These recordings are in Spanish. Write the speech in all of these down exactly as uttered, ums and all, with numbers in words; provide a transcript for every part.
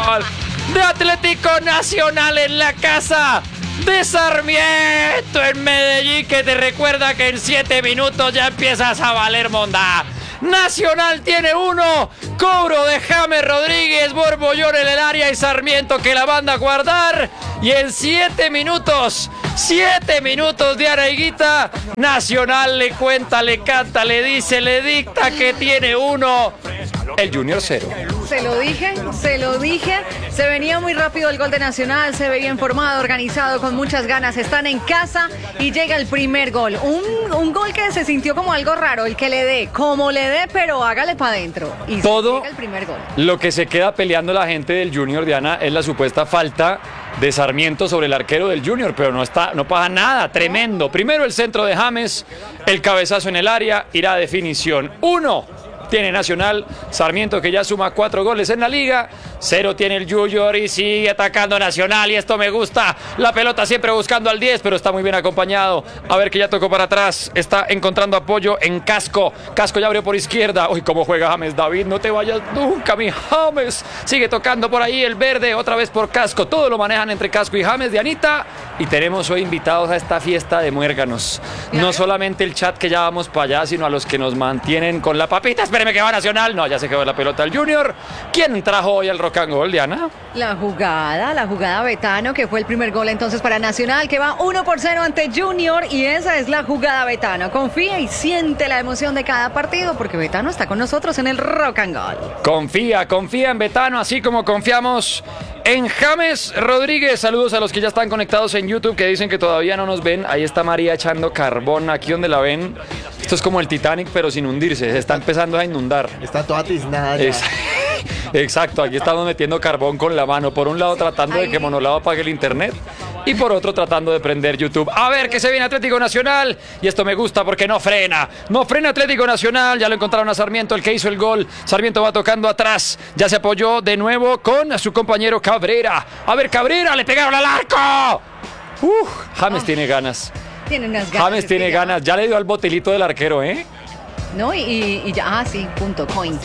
de Atlético Nacional en la casa de Sarmiento en Medellín, que te recuerda que en siete minutos ya empiezas a valer mondá. Nacional tiene uno, cobro de James Rodríguez, Borbollón en el área y Sarmiento que la manda a guardar. Y en siete minutos, siete minutos de Araiguita, Nacional le cuenta, le canta, le dice, le dicta que tiene uno. El Junior cero. Se lo dije, se lo dije. Se venía muy rápido el gol de Nacional, se veía informado, organizado, con muchas ganas. Están en casa y llega el primer gol. Un, un gol que se sintió como algo raro, el que le dé, como le dé, pero hágale para adentro. Y todo llega el primer gol. Lo que se queda peleando la gente del Junior, Diana, es la supuesta falta de Sarmiento sobre el arquero del Junior, pero no está, no pasa nada, tremendo. Primero el centro de James, el cabezazo en el área, irá a definición. Uno tiene Nacional, Sarmiento que ya suma cuatro goles en la liga, cero tiene el Junior y sigue atacando Nacional y esto me gusta, la pelota siempre buscando al diez, pero está muy bien acompañado, a ver que ya tocó para atrás, está encontrando apoyo en Casco, Casco ya abrió por izquierda, uy cómo juega James, David, no te vayas nunca mi James, sigue tocando por ahí el verde, otra vez por Casco, todo lo manejan entre Casco y James, Dianita, y tenemos hoy invitados a esta fiesta de muérganos, no solamente el chat que ya vamos para allá, sino a los que nos mantienen con la papita. Espéreme que va Nacional, no, ya se quedó la pelota el Junior. ¿Quién trajo hoy el rock and roll, Diana? La jugada, la jugada Betano, que fue el primer gol entonces para Nacional, que va uno por cero ante Junior, y esa es la jugada Betano. Confía y siente la emoción de cada partido, porque Betano está con nosotros en el rock and roll. Confía, confía en Betano, así como confiamos en James Rodríguez. Saludos a los que ya están conectados en YouTube, que dicen que todavía no nos ven. Ahí está María echando carbón, aquí donde la ven. Esto es como el Titanic, pero sin hundirse, se está empezando a inundar. Está toda tiznada ya. Es... Exacto, aquí estamos metiendo carbón con la mano. Por un lado tratando de que Monolado apague el internet y por otro tratando de prender YouTube. A ver que se viene Atlético Nacional. Y esto me gusta porque no frena. No frena Atlético Nacional. Ya lo encontraron a Sarmiento, el que hizo el gol. Sarmiento va tocando atrás. Ya se apoyó de nuevo con su compañero Cabrera. A ver, Cabrera, le pegaron al arco. Uf, James oh, tiene ganas. Tiene unas ganas. James tiene ya. ganas. Ya le dio al botelito del arquero, ¿eh? No, y, y ya, ah, sí, punto, coin.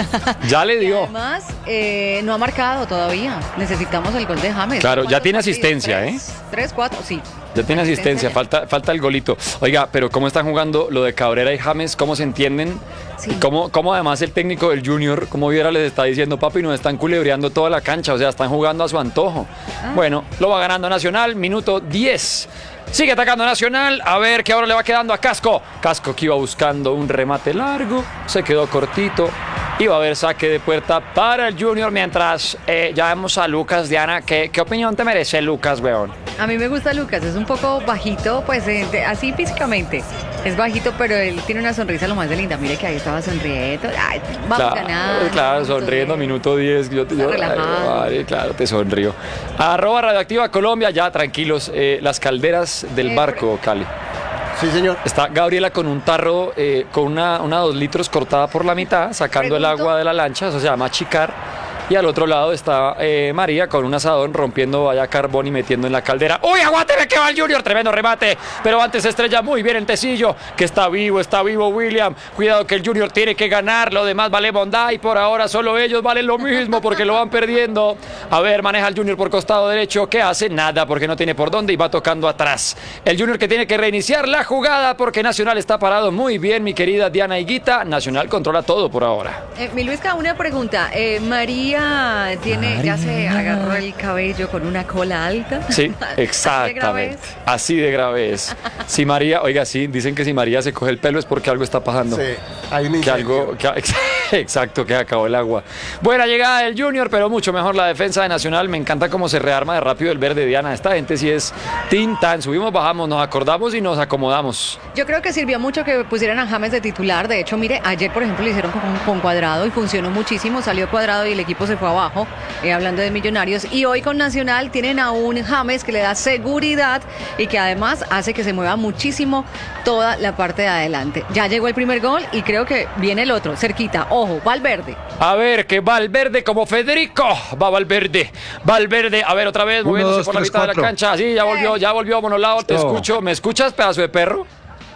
Ya le dio. Y además, eh, no ha marcado todavía. Necesitamos el gol de James. Claro, ya tiene partidos? asistencia, ¿Tres? ¿eh? Tres, cuatro, sí. Ya tiene asistencia, falta, falta el golito. Oiga, pero ¿cómo están jugando lo de Cabrera y James? ¿Cómo se entienden? Sí. Y cómo, cómo además el técnico del Junior, como viera, les está diciendo, papi, nos están culebreando toda la cancha, o sea, están jugando a su antojo. Ah. Bueno, lo va ganando Nacional, minuto diez. Sigue atacando Nacional, a ver que ahora le va quedando a Casco. Casco que iba buscando un remate largo, se quedó cortito. Iba a haber saque de puerta para el Junior, mientras eh, ya vemos a Lucas. Diana, ¿qué, ¿qué opinión te merece Lucas, weón? A mí me gusta Lucas, es un poco bajito, pues eh, de, así físicamente. Es bajito, pero él tiene una sonrisa lo más de linda. Mire que ahí estaba sonriendo. Ay, vamos claro, ganando. Claro, sonriendo, minuto diez. Yo, yo, relajado. Ay, claro, te sonrío. Arroba Radioactiva Colombia, ya tranquilos. Eh, las calderas del eh, barco, Cali. Sí, señor. Está Gabriela con un tarro, eh, con una, una dos litros cortada por la mitad, sacando Pregunto. el agua de la lancha, eso se llama chicar. Y al otro lado está eh, María con un asadón rompiendo vaya carbón y metiendo en la caldera. ¡Uy, aguánteme que va el Junior! Tremendo remate. Pero antes se estrella muy bien el Tecillo, que está vivo, está vivo William. Cuidado que el Junior tiene que ganar. Lo demás vale bondad y por ahora solo ellos valen lo mismo porque lo van perdiendo. A ver, maneja el Junior por costado derecho. ¿Qué hace? Nada, porque no tiene por dónde y va tocando atrás. El Junior que tiene que reiniciar la jugada porque Nacional está parado muy bien, mi querida Diana Higuita. Nacional controla todo por ahora. Eh, mi Luisca, una pregunta. Eh, María tiene, María. ya se agarró el cabello con una cola alta. Sí, exactamente. Así de grave es. Si María, oiga, sí, dicen que si María se coge el pelo es porque algo está pasando. Sí, hay un que algo, que, exacto, que acabó el agua. Buena llegada del Junior, pero mucho mejor la defensa de Nacional. Me encanta cómo se rearma de rápido el verde, Diana. Esta gente sí es tintan. Subimos, bajamos, nos acordamos y nos acomodamos. Yo creo que sirvió mucho que pusieran a James de titular. De hecho, mire, ayer, por ejemplo, lo hicieron con, con Cuadrado y funcionó muchísimo. Salió Cuadrado y el equipo se fue abajo. Eh, hablando de Millonarios, y hoy con Nacional tienen a un James que le da seguridad y que además hace que se mueva muchísimo toda la parte de adelante. Ya llegó el primer gol y creo que viene el otro, cerquita, ojo, Valverde. A ver, que Valverde como Federico, va Valverde, Valverde, a ver otra vez, Uno, moviéndose dos, por tres, la mitad cuatro. de la cancha, sí, ya volvió, ya volvió Monolado, te oh. escucho, ¿me escuchas, pedazo de perro?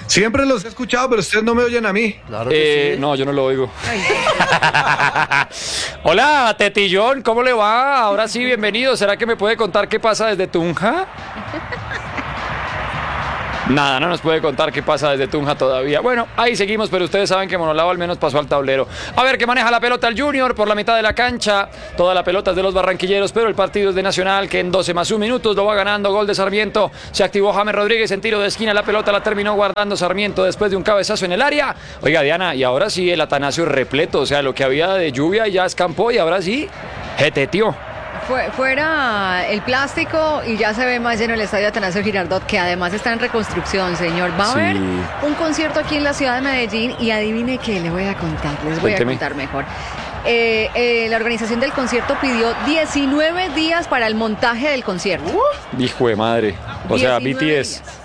Siempre los he escuchado, pero ustedes no me oyen a mí. Claro que Eh, sí. no, yo no lo oigo. Ay, Hola, Tetillón, ¿cómo le va? Ahora sí, bienvenido. ¿Será que me puede contar qué pasa desde Tunja? Nada, no nos puede contar qué pasa desde Tunja todavía. Bueno, ahí seguimos, pero ustedes saben que Monolao al menos pasó al tablero. A ver, que maneja la pelota el Junior por la mitad de la cancha. Toda la pelota es de los barranquilleros, pero el partido es de Nacional, que en doce más un minutos lo va ganando. Gol de Sarmiento. Se activó James Rodríguez en tiro de esquina. La pelota la terminó guardando Sarmiento después de un cabezazo en el área. Oiga, Diana, y ahora sí el Atanasio repleto. O sea, lo que había de lluvia ya escampó y ahora sí, jeteteó. Fue- fuera el plástico y ya se ve más lleno el estadio Atanasio Girardot, que además está en reconstrucción, señor. Va a Sí. haber un concierto aquí en la ciudad de Medellín y adivine qué, le voy a contar, les voy Cuénteme. a contar mejor. Eh, eh, la organización del concierto pidió diecinueve días para el montaje del concierto. Hijo de madre. O sea, B diecinueve T S. días.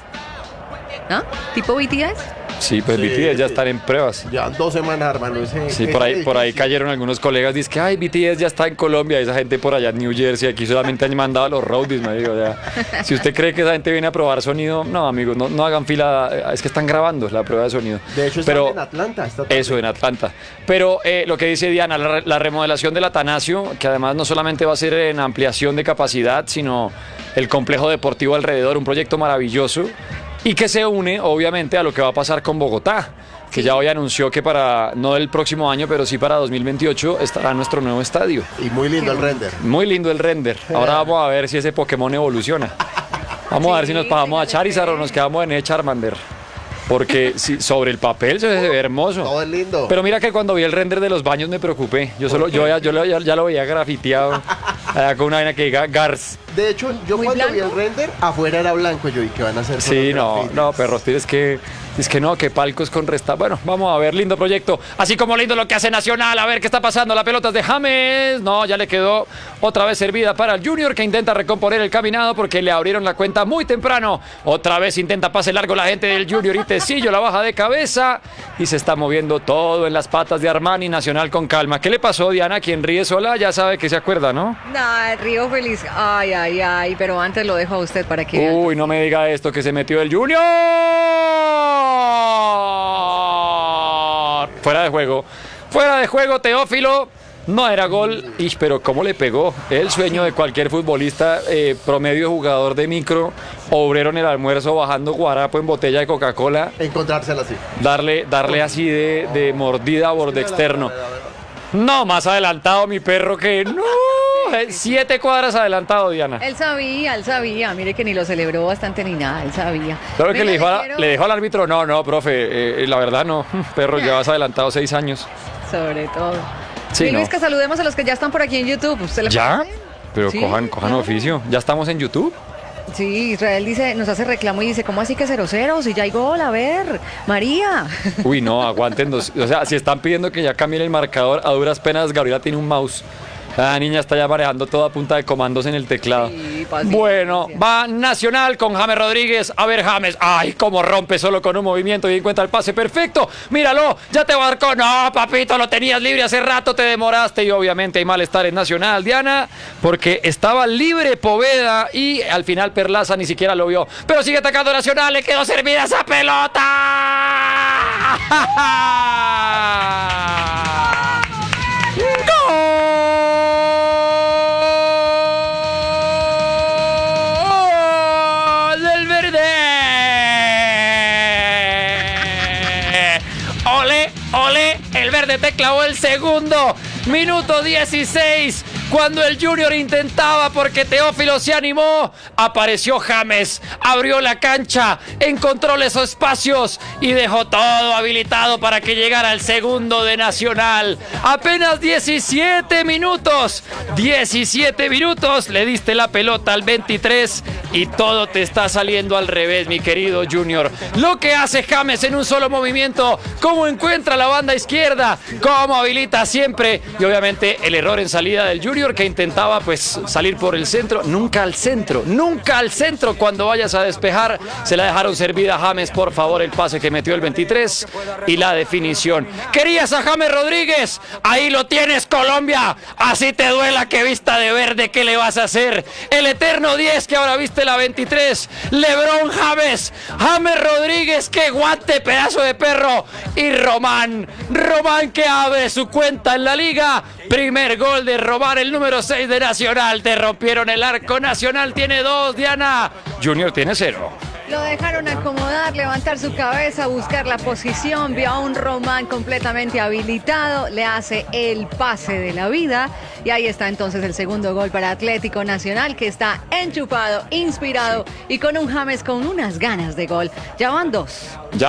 ¿Ah? ¿Tipo B T S? Sí, pues Sí, B T S ya sí. están en pruebas. Ya dos semanas, hermano. Ese, Sí, ese por ahí, por ahí edificio. cayeron algunos colegas, dicen que ay, B T S ya está en Colombia, esa gente por allá en New Jersey, aquí solamente han mandado a los roadies, me digo, ya. Si usted cree que esa gente viene a probar sonido, no, amigos, no, no hagan fila, es que están grabando la prueba de sonido. De hecho, está Pero en Atlanta. Esta tarde. eso, en Atlanta. Pero eh, lo que dice Diana, la, la remodelación del Atanasio, que además no solamente va a ser en ampliación de capacidad, sino el complejo deportivo alrededor, un proyecto maravilloso, y que se une, obviamente, a lo que va a pasar con Bogotá, que ya hoy anunció que para, no el próximo año, pero sí para dos mil veintiocho, estará nuestro nuevo estadio. Y muy lindo el render. Muy lindo el render. Ahora vamos a ver si ese Pokémon evoluciona. Vamos a ver si nos Sí, pasamos a téngale Charizard fe. o nos quedamos en el Charmander. Porque si, sobre el papel se ve hermoso. Todo es lindo. Pero mira que cuando vi el render de los baños me preocupé. Yo solo, yo, ya, yo lo- ya, ya lo veía grafiteado. allá con una vaina que diga Gars. De hecho, yo ¿Muy cuando vi blanco? el render, afuera era blanco. Yo, ¿y qué van a hacer? con Sí, los no, grafitis? no, perros, es que, es que no, que palcos con resta. Bueno, vamos a ver, lindo proyecto. Así como lindo lo que hace Nacional, a ver qué está pasando. La pelota es de James. No, ya le quedó otra vez servida para el Junior, que intenta recomponer el caminado porque le abrieron la cuenta muy temprano. Otra vez intenta pase largo la gente del Junior y Tecillo la baja de cabeza y se está moviendo todo en las patas de Armani. Nacional con calma. ¿Qué le pasó, Diana? Quien ríe sola ya sabe que se acuerda, ¿no? Nah, Río feliz. Ay, ay, ay, pero antes lo dejo a usted para que vea. Uy, no me diga esto, que se metió el Junior. Fuera de juego. Fuera de juego, Teófilo. No era gol. Ish, pero cómo le pegó. El sueño de cualquier futbolista, eh, promedio jugador de micro, obrero en el almuerzo, bajando guarapo en botella de Coca-Cola, Encontrársela así. darle, darle así de, de mordida a borde externo. No, más adelantado mi perro que no. eh, Siete cuadras adelantado, Diana. Él sabía, él sabía. Mire que ni lo celebró bastante ni nada, él sabía. Claro que Venga, le dijo, a- quiero- le dijo al árbitro, no, no, profe, eh, la verdad no, perro, llevas adelantado seis años. Sobre todo. Sí, y no. Luis, que saludemos a los que ya están por aquí en YouTube. ¿Usted le ¿Ya? parece? Pero Sí, cojan, cojan claro. oficio. ¿Ya estamos en YouTube? Sí, Israel dice, nos hace reclamo y dice, ¿cómo así que cero cero? Si ya hay gol, a ver, María. Uy, no, aguanten dos. O sea, si están pidiendo que ya cambien el marcador, a duras penas Gabriela tiene un mouse. La niña está ya manejando toda punta de comandos en el teclado. Sí, paciencia. Bueno, va Nacional con James Rodríguez. A ver, James. Ay, cómo rompe solo con un movimiento y encuentra el pase perfecto. Míralo, ya te marcó. No, papito, lo tenías libre hace rato, te demoraste. Y obviamente hay malestar en Nacional, Diana, porque estaba libre Poveda y al final Perlaza ni siquiera lo vio. Pero sigue atacando Nacional, le quedó servida esa pelota. ¡Gol del Verde! ¡Ole, ole! El Verde te clavó el segundo. Minuto dieciséis. Cuando el Junior intentaba porque Teófilo se animó, apareció James, abrió la cancha, encontró los espacios y dejó todo habilitado para que llegara el segundo de Nacional. Apenas diecisiete minutos, diecisiete minutos, le diste la pelota al veintitrés y todo te está saliendo al revés, mi querido Junior. Lo que hace James en un solo movimiento, cómo encuentra la banda izquierda, cómo habilita siempre y obviamente el error en salida del Junior Junior que intentaba pues salir por el centro, nunca al centro, nunca al centro cuando vayas a despejar, se la dejaron servida a James, por favor, el pase que metió el veintitrés y la definición. ¿Querías a James Rodríguez? Ahí lo tienes, Colombia, así te duela que vista de verde, ¿qué le vas a hacer? El eterno diez que ahora viste la veintitrés, LeBron James, James Rodríguez, que guante, pedazo de perro, y Román, Román que abre su cuenta en la liga, primer gol de Román, el número seis de Nacional, te rompieron el arco, Nacional tiene dos, Diana, Junior tiene cero. Lo dejaron acomodar, levantar su cabeza, buscar la posición, vio a un Román completamente habilitado, le hace el pase de la vida y ahí está entonces el segundo gol para Atlético Nacional, que está enchufado, inspirado y con un James con unas ganas de gol. Ya van dos. Ya